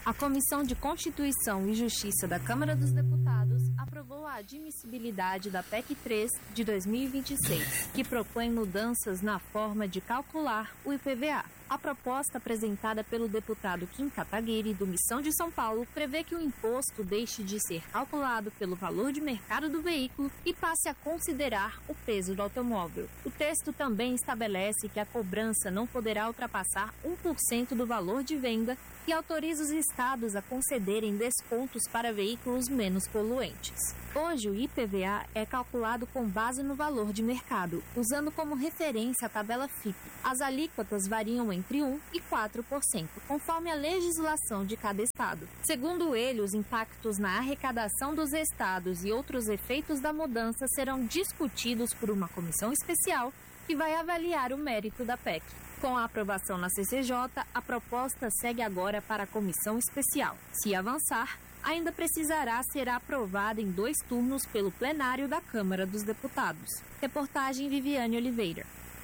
A Comissão de Constituição e Justiça da Câmara dos Deputados aprovou a admissibilidade da PEC 3 de 2026, que propõe mudanças na forma de calcular o IPVA. A proposta apresentada pelo deputado Kim Kataguiri, do Missão de São Paulo, prevê que o imposto deixe de ser calculado pelo valor de mercado do veículo e passe a considerar o peso do automóvel. O texto também estabelece que a cobrança não poderá ultrapassar 1% do valor de venda e autoriza os estados a concederem descontos para veículos menos poluentes. Hoje, o IPVA é calculado com base no valor de mercado, usando como referência a tabela FIPE. As alíquotas variam entre 1% e 4%, conforme a legislação de cada estado. Segundo ele, os impactos na arrecadação dos estados e outros efeitos da mudança serão discutidos por uma comissão especial que vai avaliar o mérito da PEC. Com a aprovação na CCJ, a proposta segue agora para a comissão especial. Se avançar, ainda precisará ser aprovada em 2 turnos pelo plenário da Câmara dos Deputados. Reportagem Viviane Oliveira.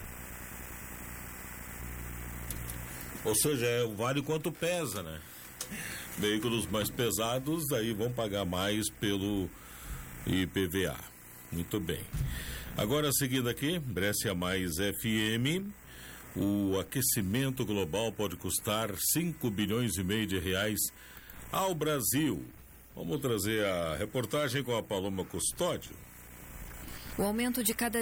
Ou seja, vale quanto pesa, né? Veículos mais pesados aí vão pagar mais pelo IPVA. Muito bem. Agora, seguindo aqui, Brescia Mais FM, o aquecimento global pode custar 5 bilhões e meio de reais ao Brasil. Vamos trazer a reportagem com a Paloma Custódio. O aumento de cada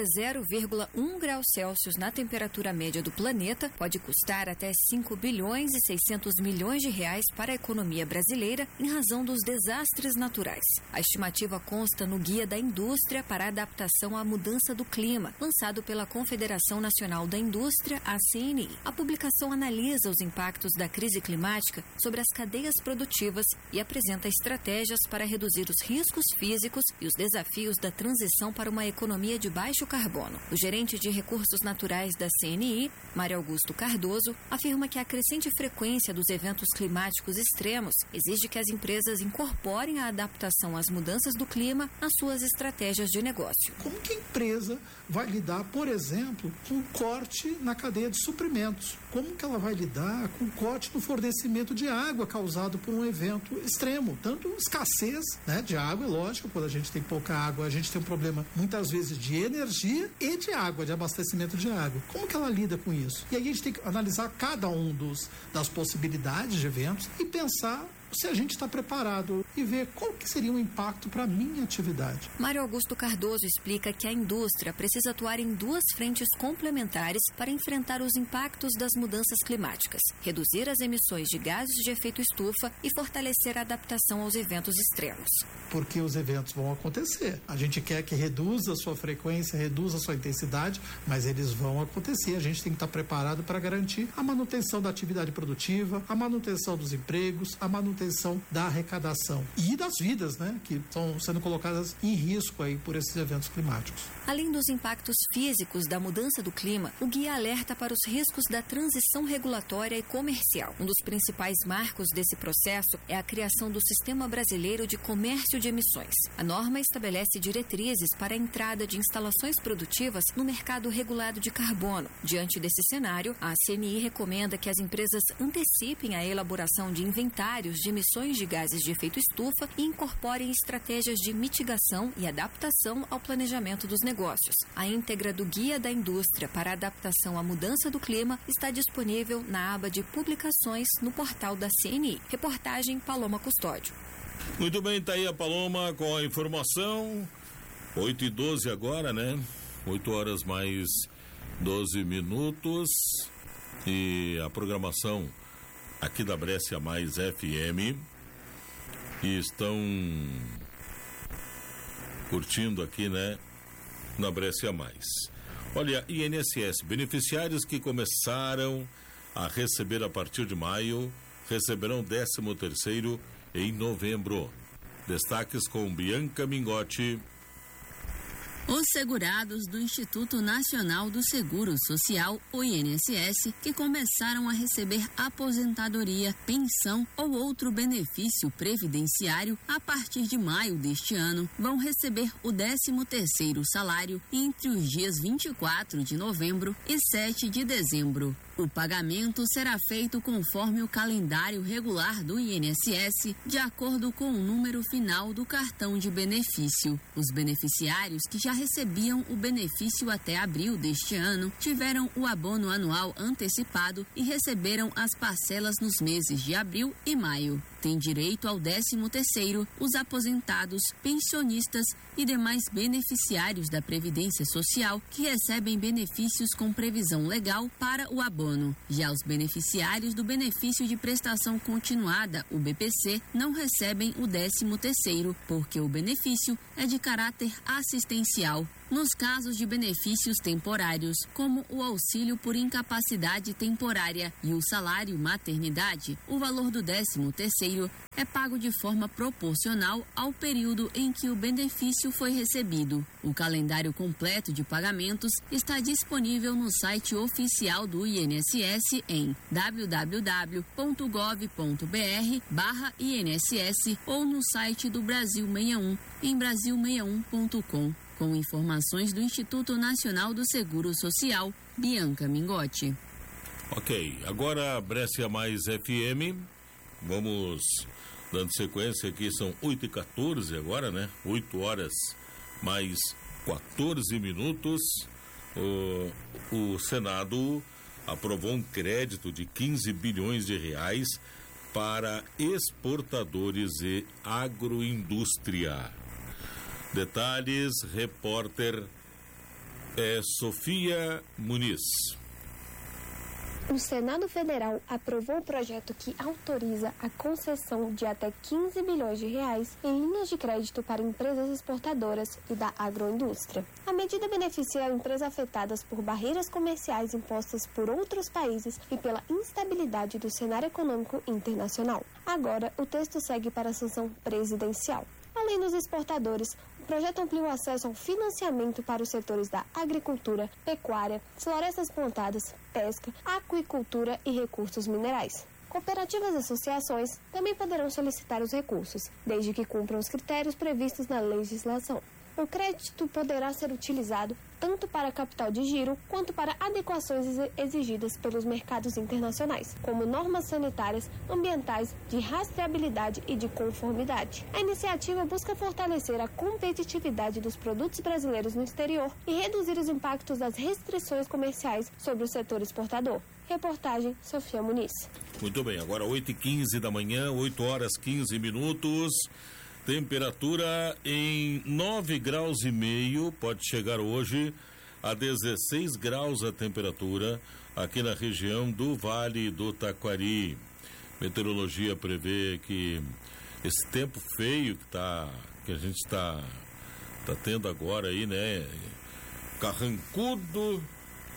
0,1 grau Celsius na temperatura média do planeta pode custar até 5 bilhões e 600 milhões de reais para a economia brasileira em razão dos desastres naturais. A estimativa consta no Guia da Indústria para a Adaptação à Mudança do Clima, lançado pela Confederação Nacional da Indústria, a CNI. A publicação analisa os impactos da crise climática sobre as cadeias produtivas e apresenta estratégias para reduzir os riscos físicos e os desafios da transição para uma economia de baixo carbono. O gerente de recursos naturais da CNI, Mário Augusto Cardoso, afirma que a crescente frequência dos eventos climáticos extremos exige que as empresas incorporem a adaptação às mudanças do clima nas suas estratégias de negócio. Como que a empresa vai lidar, por exemplo, com o corte na cadeia de suprimentos? Como que ela vai lidar com o corte no fornecimento de água causado por um evento extremo? Tanto escassez, né, de água, é lógico, quando a gente tem pouca água, a gente tem um problema muitas vezes de energia e de água, de abastecimento de água. Como que ela lida com isso? E aí a gente tem que analisar cada um das possibilidades de eventos e pensar se a gente está preparado e ver qual que seria o impacto para a minha atividade. Mário Augusto Cardoso explica que a indústria precisa atuar em 2 frentes complementares para enfrentar os impactos das mudanças climáticas, reduzir as emissões de gases de efeito estufa e fortalecer a adaptação aos eventos extremos. Porque os eventos vão acontecer. A gente quer que reduza a sua frequência, reduza a sua intensidade, mas eles vão acontecer. A gente tem que estar preparado para garantir a manutenção da atividade produtiva, a manutenção dos empregos, a manutenção da arrecadação e das vidas, né, que estão sendo colocadas em risco aí por esses eventos climáticos. Além dos impactos físicos da mudança do clima, o guia alerta para os riscos da transição regulatória e comercial. Um dos principais marcos desse processo é a criação do Sistema Brasileiro de Comércio de Emissões. A norma estabelece diretrizes para a entrada de instalações produtivas no mercado regulado de carbono. Diante desse cenário, a CNI recomenda que as empresas antecipem a elaboração de inventários de emissões de gases de efeito estufa e incorporem estratégias de mitigação e adaptação ao planejamento dos negócios. A íntegra do Guia da Indústria para a Adaptação à Mudança do Clima está disponível na aba de publicações no portal da CNI. Reportagem Paloma Custódio. Muito bem, tá aí a Paloma com a informação. 8h12 agora, né? 8 horas mais 12 minutos. E a programação aqui da Brescia Mais FM, e estão curtindo aqui, né, na Brescia Mais. Olha, INSS, beneficiários que começaram a receber a partir de maio, receberão 13º em novembro. Destaques com Bianca Mingotti. Os segurados do Instituto Nacional do Seguro Social, o INSS, que começaram a receber aposentadoria, pensão ou outro benefício previdenciário a partir de maio deste ano, vão receber o 13º salário entre os dias 24 de novembro e 7 de dezembro. O pagamento será feito conforme o calendário regular do INSS, de acordo com o número final do cartão de benefício. Os beneficiários que já recebiam o benefício até abril deste ano tiveram o abono anual antecipado e receberam as parcelas nos meses de abril e maio. Tem direito ao 13º os aposentados, pensionistas e demais beneficiários da Previdência Social que recebem benefícios com previsão legal para o abono. Já os beneficiários do benefício de prestação continuada, o BPC, não recebem o 13º, porque o benefício é de caráter assistencial. Nos casos de benefícios temporários, como o auxílio por incapacidade temporária e o salário maternidade, o valor do 13º é pago de forma proporcional ao período em que o benefício foi recebido. O calendário completo de pagamentos está disponível no site oficial do INSS em www.gov.br/INSS ou no site do Brasil 61 em brasil61.com. Com informações do Instituto Nacional do Seguro Social, Bianca Mingotti. Ok, agora Brescia Mais FM, vamos dando sequência aqui, são 8h14 agora, né? 8 horas mais 14 minutos. O Senado aprovou um crédito de 15 bilhões de reais para exportadores e agroindústria. Detalhes, repórter Sofia Muniz. O Senado Federal aprovou o projeto que autoriza a concessão de até 15 bilhões de reais em linhas de crédito para empresas exportadoras e da agroindústria. A medida beneficia empresas afetadas por barreiras comerciais impostas por outros países e pela instabilidade do cenário econômico internacional. Agora, o texto segue para a sanção presidencial. Além dos exportadores, o projeto amplia o acesso ao financiamento para os setores da agricultura, pecuária, florestas plantadas, pesca, aquicultura e recursos minerais. Cooperativas e associações também poderão solicitar os recursos, desde que cumpram os critérios previstos na legislação. O crédito poderá ser utilizado tanto para capital de giro quanto para adequações exigidas pelos mercados internacionais, como normas sanitárias, ambientais, de rastreabilidade e de conformidade. A iniciativa busca fortalecer a competitividade dos produtos brasileiros no exterior e reduzir os impactos das restrições comerciais sobre o setor exportador. Reportagem Sofia Muniz. Muito bem, agora 8h15 da manhã, 8 horas 15 minutos. Temperatura em 9,5 graus, pode chegar hoje a 16 graus a temperatura aqui na região do Vale do Taquari. Meteorologia prevê que esse tempo feio que a gente está tendo agora aí, né? Carrancudo,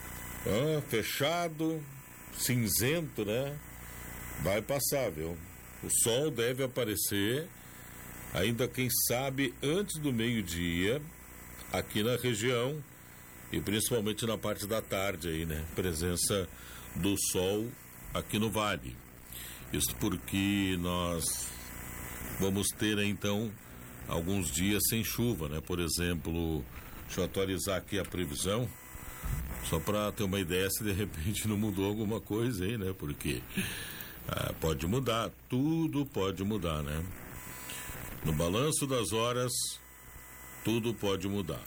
fechado, cinzento, né? Vai passar, viu? O sol deve aparecer ainda, quem sabe, antes do meio-dia, aqui na região, e principalmente na parte da tarde aí, né? Presença do sol aqui no vale. Isso porque nós vamos ter, então, alguns dias sem chuva, né? Por exemplo, deixa eu atualizar aqui a previsão, só para ter uma ideia se de repente não mudou alguma coisa aí, né? Porque pode mudar, tudo pode mudar, né? No balanço das horas, tudo pode mudar.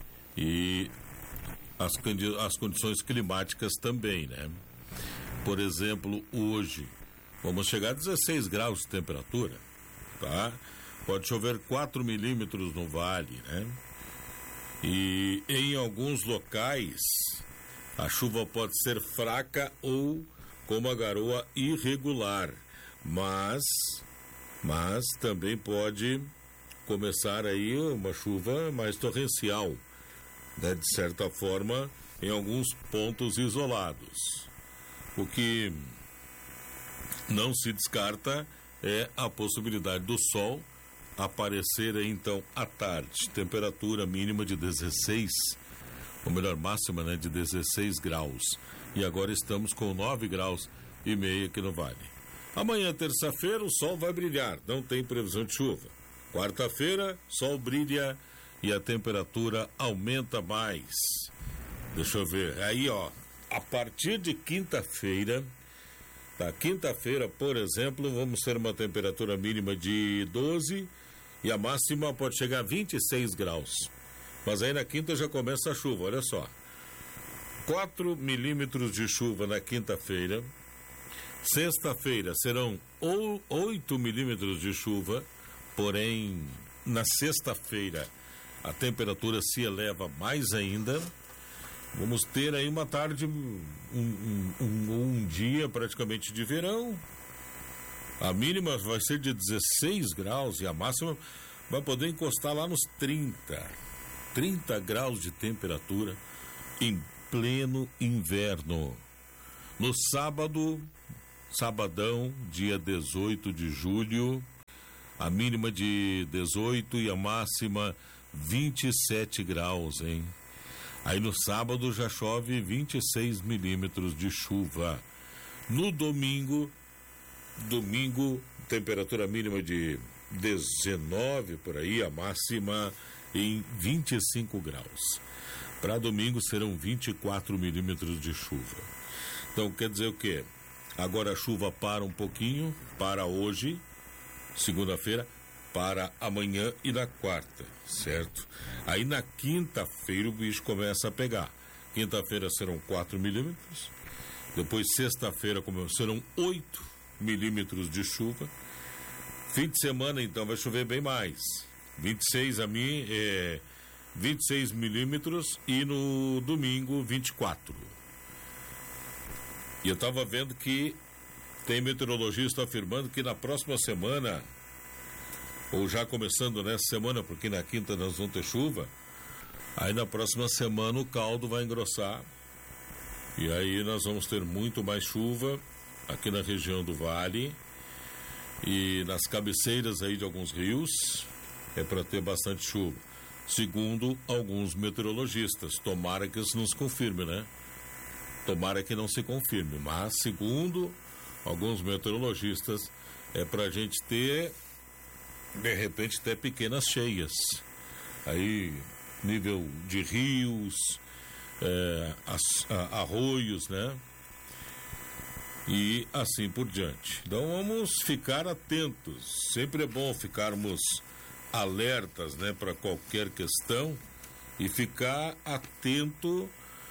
E as condições climáticas também, né? Por exemplo, hoje, vamos chegar a 16 graus de temperatura, tá? Pode chover 4 milímetros no vale, né? E em alguns locais, a chuva pode ser fraca ou com uma garoa irregular, mas também pode começar aí uma chuva mais torrencial, né, de certa forma, em alguns pontos isolados. O que não se descarta é a possibilidade do sol aparecer aí, então, à tarde. Temperatura mínima de 16, ou melhor, máxima, né, de 16 graus. E agora estamos com 9 graus e meio aqui no Vale. Amanhã, terça-feira, o sol vai brilhar, não tem previsão de chuva. Quarta-feira, sol brilha e a temperatura aumenta mais. Deixa eu ver, aí ó, a partir de quinta-feira, tá? Quinta-feira, por exemplo, vamos ter uma temperatura mínima de 12 e a máxima pode chegar a 26 graus. Mas aí na quinta já começa a chuva, olha só. 4 milímetros de chuva na quinta-feira. Sexta-feira serão 8 milímetros de chuva, porém na sexta-feira a temperatura se eleva mais ainda. Vamos ter aí uma tarde, um dia praticamente de verão. A mínima vai ser de 16 graus e a máxima vai poder encostar lá nos 30 graus de temperatura em pleno inverno. No sábado, sabadão, dia 18 de julho, a mínima de 18 e a máxima 27 graus, hein? Aí no sábado já chove 26 milímetros de chuva. No domingo, temperatura mínima de 19 por aí, a máxima em 25 graus. Para domingo serão 24 milímetros de chuva. Então quer dizer o quê? Agora a chuva para um pouquinho, para hoje, segunda-feira, para amanhã e na quarta, certo? Aí na quinta-feira o bicho começa a pegar. Quinta-feira serão 4 milímetros, depois sexta-feira serão 8 milímetros de chuva. Fim de semana então vai chover bem mais. 26 milímetros e no domingo 24. E eu estava vendo que tem meteorologista afirmando que na próxima semana, ou já começando nessa semana, porque na quinta nós vamos ter chuva, aí na próxima semana o caldo vai engrossar e aí nós vamos ter muito mais chuva aqui na região do Vale e nas cabeceiras aí de alguns rios é para ter bastante chuva, segundo alguns meteorologistas. Tomara que isso nos confirme, né? Tomara que não se confirme, mas segundo alguns meteorologistas é para a gente ter, de repente, até pequenas cheias aí, nível de rios, arroios, né? E assim por diante. Então vamos ficar atentos. Sempre é bom ficarmos alertas, né, para qualquer questão e ficar atento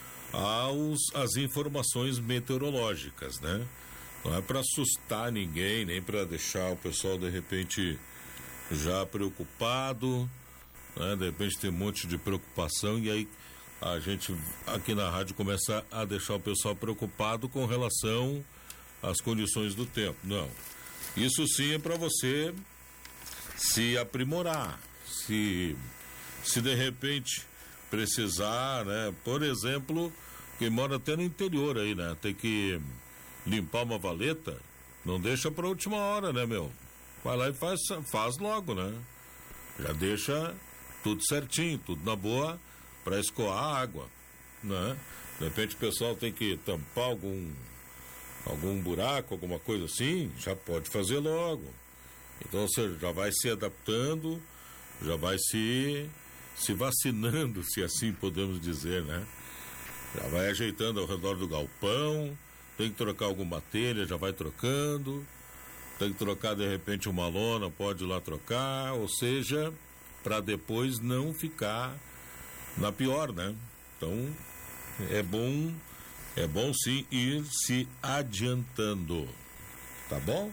às informações meteorológicas, né? Não é para assustar ninguém, nem para deixar o pessoal de repente já preocupado, né? De repente tem um monte de preocupação e aí a gente aqui na rádio começa a deixar o pessoal preocupado com relação às condições do tempo. Não, isso sim é para você se aprimorar, se de repente precisar, né? Por exemplo, quem mora até no interior aí, né? Tem que limpar uma valeta, não deixa para última hora, né, meu? Vai lá e faz logo, né? Já deixa tudo certinho, tudo na boa para escoar a água, né? De repente o pessoal tem que tampar algum buraco, alguma coisa assim, já pode fazer logo. Então você já vai se adaptando, já vai se vacinando, se assim podemos dizer, né? Já vai ajeitando ao redor do galpão, tem que trocar alguma telha, já vai trocando, tem que trocar de repente uma lona, pode ir lá trocar, ou seja, para depois não ficar na pior, né? Então é bom sim ir se adiantando, tá bom?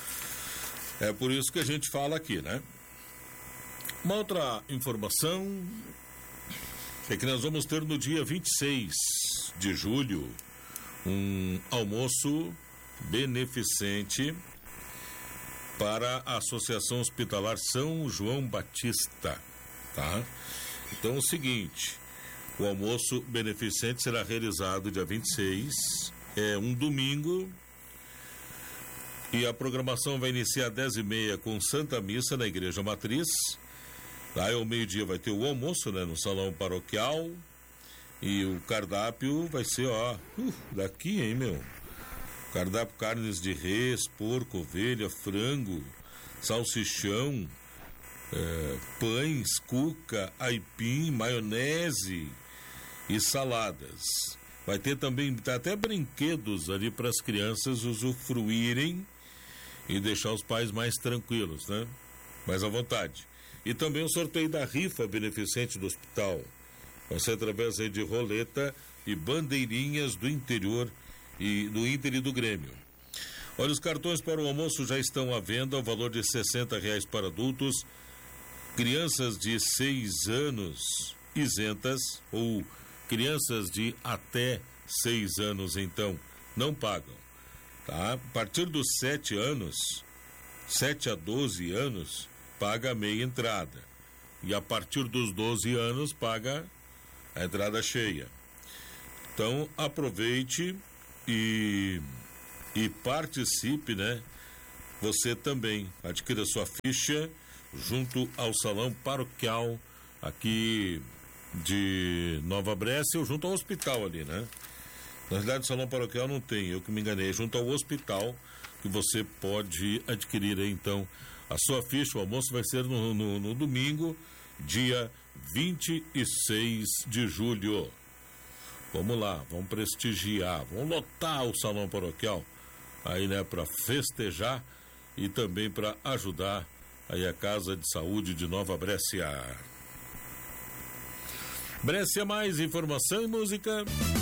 É por isso que a gente fala aqui, né? Uma outra informação é que nós vamos ter no dia 26 de julho um almoço beneficente para a Associação Hospitalar São João Batista, tá? Então é o seguinte, o almoço beneficente será realizado dia 26, é um domingo, e a programação vai iniciar às 10h30 com Santa Missa na Igreja Matriz. Aí ao meio-dia vai ter o almoço, né, no salão paroquial. E o cardápio vai ser, daqui, hein, meu? Cardápio: carnes de res, porco, ovelha, frango, salsichão, pães, cuca, aipim, maionese e saladas. Vai ter também até brinquedos ali para as crianças usufruírem e deixar os pais mais tranquilos, né? Mais à vontade. E também o sorteio da rifa beneficente do hospital. Vai ser através aí de roleta e bandeirinhas do interior e do Inter e do Grêmio. Olha, os cartões para o almoço já estão à venda, ao valor de R$60 para adultos. Crianças de 6 anos isentas ou crianças de até 6 anos, então, não pagam. Tá? A partir dos 7 anos, 7 a 12 anos, paga meia entrada. E a partir dos 12 anos, paga a entrada cheia. Então, aproveite e participe, né? Você também adquira sua ficha junto ao Salão Paroquial aqui de Nova Brécia, ou junto ao hospital ali, né? Na verdade, o Salão Paroquial não tem, eu que me enganei, junto ao hospital que você pode adquirir aí, então, a sua ficha. O almoço vai ser no domingo, dia 26 de julho. Vamos lá, vamos prestigiar, vamos lotar o Salão Paroquial aí, né, para festejar e também para ajudar aí a Casa de Saúde de Nova Brécia. Brécia, mais informação e música.